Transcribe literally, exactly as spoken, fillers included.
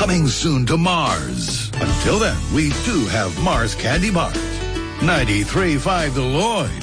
coming soon to Mars. Until then, we do have Mars Candy Bars. ninety-three point five The Lloyd.